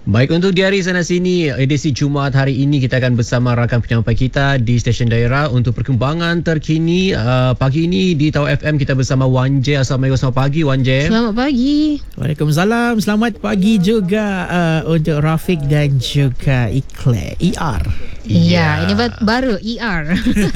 Baik, untuk di hari sana sini edisi Jumaat hari ini kita akan bersama rakan penyampai kita di stesen daerah untuk perkembangan terkini. Pagi ini di Tawau FM kita bersama Wan J. Assalamualaikum, selamat pagi Wan J. Selamat pagi. Waalaikumsalam. Selamat pagi juga untuk Rafiq dan juga Iqle ER. Ya, ini baru ER.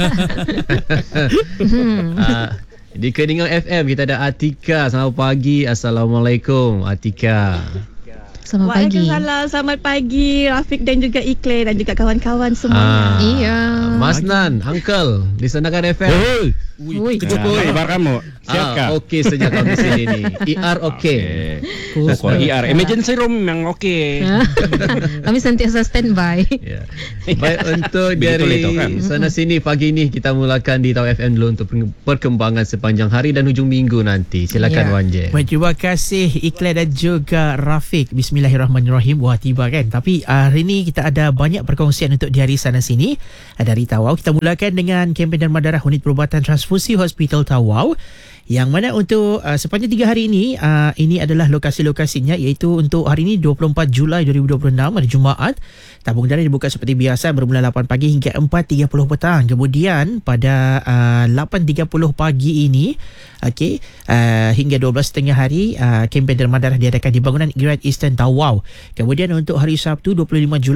Di Keningan FM kita ada Atika. Selamat pagi. Assalamualaikum Atika. Selamat pagi. Waalaikumsalam. Selamat pagi Rafiq dan juga Iqle dan juga kawan-kawan semuanya. Iya. Mas Nan, Uncle di Senakan FM. Kejap baramu. Siapkah? Okey sejak kau di sini ni. ER okey. Kalau ER emergency room memang okey. Kami sentiasa standby. Ya. Baik, untuk Begitu dari letak kan? sana sini pagi ni kita mulakan di Tawau FM dulu untuk perkembangan sepanjang hari dan hujung minggu nanti. Silakan Ya. Wan J. Baik, terima kasih Iqle dan juga Rafiq. Bismillahirrahmanirrahim. Wah, tiba kan. Tapi hari ni kita ada banyak perkongsian untuk di hari sana sini. Dari Tawau kita mulakan dengan kempen derma darah Unit Perubatan Transfusi Hospital Tawau. Yang mana untuk sepanjang 3 hari ini adalah lokasi-lokasinya, iaitu untuk hari ini 24 Julai 2026 hari Jumaat. Tabung darah dibuka seperti biasa bermula 8 pagi hingga 4.30 petang. Kemudian pada 8.30 pagi ini hingga 12.30 hari kempen derma darah diadakan di bangunan Great Eastern Tawau. Kemudian untuk hari Sabtu 25 Julai